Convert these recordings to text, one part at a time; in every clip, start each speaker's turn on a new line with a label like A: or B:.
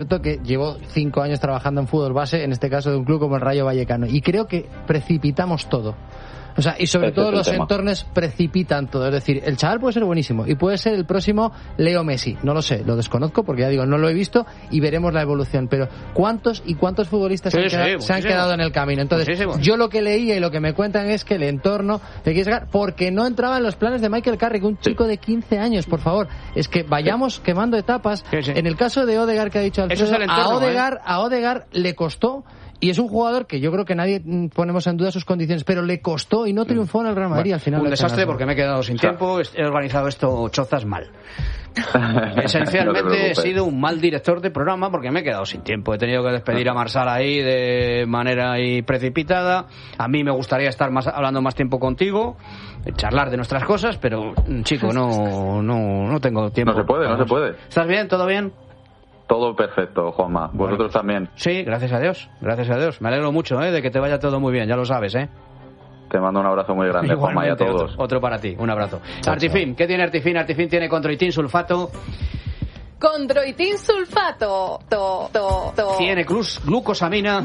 A: cierto que llevo 5 años trabajando en fútbol base, en este caso de un club como el Rayo Vallecano, y creo que precipitamos todo. O sea, y sobre todo los entornos precipitan todo. Es decir, el chaval puede ser buenísimo y puede ser el próximo Leo Messi. No lo sé, lo desconozco porque ya digo, no lo he visto y veremos la evolución. Pero ¿cuántos futbolistas se han quedado en el camino? Entonces, yo lo que leía y lo que me cuentan es que el entorno le quiere sacar porque no entraba en los planes de Michael Carrick, un chico de 15 años, por favor. Es que vayamos quemando etapas. En el caso de Odegaard, que ha dicho Alfredo, a Odegaard le costó. Y es un jugador que yo creo que nadie ponemos en duda sus condiciones, pero le costó y no triunfó en el Real Madrid al final.
B: Un desastre porque me he quedado sin tiempo, he organizado esto chozas mal. Esencialmente he sido un mal director de programa porque me he quedado sin tiempo. He tenido que despedir a Marsal ahí de manera precipitada. A mí me gustaría estar hablando más tiempo contigo, charlar de nuestras cosas, pero chico, no tengo tiempo.
C: No se puede.
B: ¿Estás bien? ¿Todo bien?
C: Todo perfecto, Juanma. Vosotros también.
B: Sí, gracias a Dios. Me alegro mucho de que te vaya todo muy bien, ya lo sabes, ¿eh?
C: Te mando un abrazo muy grande, Juanma, y a todos.
B: Otro para ti, un abrazo. Artifin, ¿qué tiene Artifin? Artifin tiene Chondroitin sulfato.
D: Chondroitin sulfato.
B: Tiene glucosamina.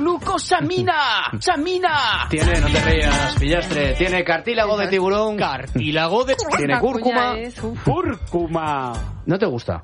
D: ¡Samina!
B: Tiene, no te rías, pillastre. Tiene cartílago de tiburón. Tiene cúrcuma.
E: Cúrcuma.
B: ¿No te gusta?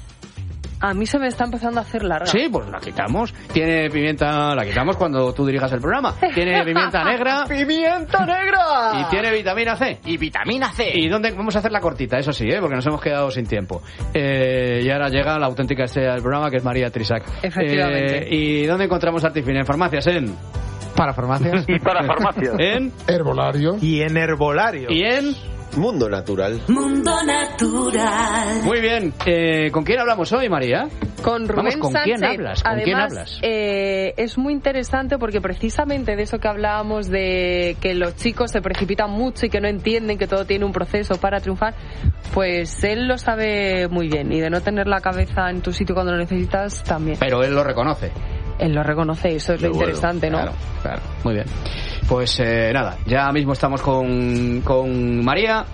D: A mí se me está empezando a hacer larga.
B: Sí, pues la quitamos. Tiene pimienta, la quitamos cuando tú dirijas el programa. Tiene pimienta negra.
D: ¡Pimienta negra!
B: Y tiene vitamina C.
D: Y vitamina C.
B: ¿Y dónde vamos a hacer la cortita? Eso sí, porque nos hemos quedado sin tiempo. Y ahora llega la auténtica estrella del programa, que es María Trisac.
D: Efectivamente.
B: ¿Y dónde encontramos Artifin? En farmacias,
A: Para farmacias.
C: Y para farmacias.
B: En
F: Herbolario.
E: Y en herbolario.
B: Y en
G: Mundo Natural.
H: Mundo Natural.
B: Muy bien. ¿Con quién hablamos hoy, María?
D: Con Rubén
B: ¿con
D: Sánchez.
B: quién hablas? ¿Con
D: Además,
B: quién hablas?
D: Es muy interesante porque precisamente de eso que hablábamos, de que los chicos se precipitan mucho y que no entienden que todo tiene un proceso para triunfar, pues él lo sabe muy bien, y de no tener la cabeza en tu sitio cuando lo necesitas también.
B: Pero él lo reconoce.
D: Él lo reconoce, eso es lo interesante, ¿no?
B: Claro, muy bien. Pues nada, ya mismo estamos con María.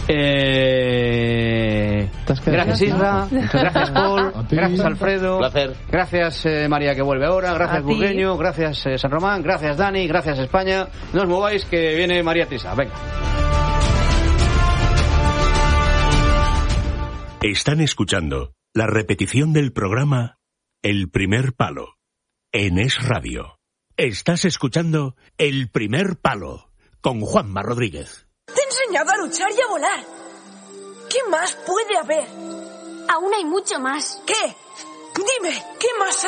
B: Gracias, Isra. Gracias, Paul. Gracias, Alfredo.
G: Placer.
B: Gracias, María, que vuelve ahora. Gracias, Burgueño. Gracias, San Román. Gracias, Dani. Gracias, España. No os mováis, que viene María Tisa. Venga.
I: Están escuchando la repetición del programa El Primer Palo en Es Radio. Estás escuchando El Primer Palo con Juanma Rodríguez.
H: Te he enseñado a luchar y a volar. ¿Qué más puede haber? Aún hay mucho más. ¿Qué? Dime, ¿qué más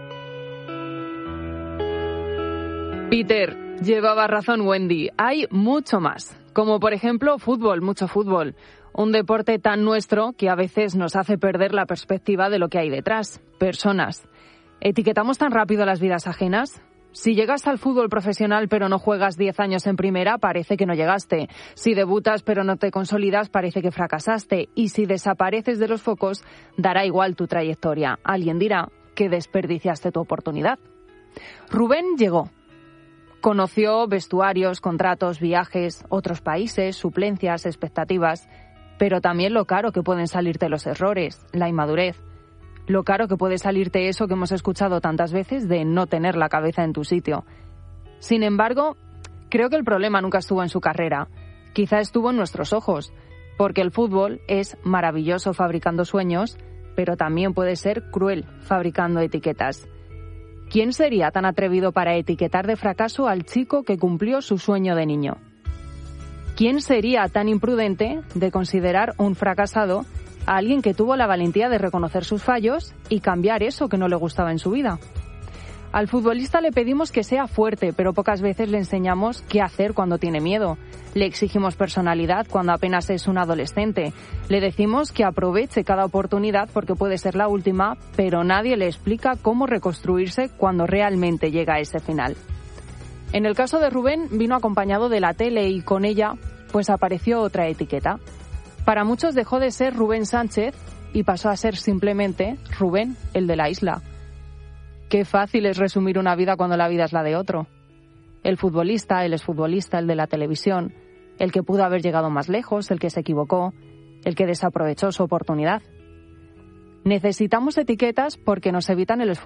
H: hay?
D: Peter, llevaba razón Wendy. Hay mucho más. Como por ejemplo fútbol, mucho fútbol. Un deporte tan nuestro que a veces nos hace perder la perspectiva de lo que hay detrás. Personas. ¿Etiquetamos tan rápido las vidas ajenas? Si llegas al fútbol profesional pero no juegas 10 años en primera, parece que no llegaste. Si debutas pero no te consolidas, parece que fracasaste. Y si desapareces de los focos, dará igual tu trayectoria. Alguien dirá que desperdiciaste tu oportunidad. Rubén llegó. Conoció vestuarios, contratos, viajes, otros países, suplencias, expectativas, pero también lo caro que pueden salirte los errores, la inmadurez. Lo caro que puede salirte eso que hemos escuchado tantas veces de no tener la cabeza en tu sitio. Sin embargo, creo que el problema nunca estuvo en su carrera. Quizá estuvo en nuestros ojos, porque el fútbol es maravilloso fabricando sueños, pero también puede ser cruel fabricando etiquetas. ¿Quién sería tan atrevido para etiquetar de fracaso al chico que cumplió su sueño de niño? ¿Quién sería tan imprudente de considerar un fracasado a alguien que tuvo la valentía de reconocer sus fallos y cambiar eso que no le gustaba en su vida? Al futbolista le pedimos que sea fuerte, pero pocas veces le enseñamos qué hacer cuando tiene miedo. Le exigimos personalidad cuando apenas es un adolescente. Le decimos que aproveche cada oportunidad porque puede ser la última, pero nadie le explica cómo reconstruirse cuando realmente llega a ese final. En el caso de Rubén, vino acompañado de la tele y con ella, pues apareció otra etiqueta. Para muchos dejó de ser Rubén Sánchez y pasó a ser simplemente Rubén, el de la isla. Qué fácil es resumir una vida cuando la vida es la de otro. El futbolista, el exfutbolista, el de la televisión, el que pudo haber llegado más lejos, el que se equivocó, el que desaprovechó su oportunidad. Necesitamos etiquetas porque nos evitan el esfuerzo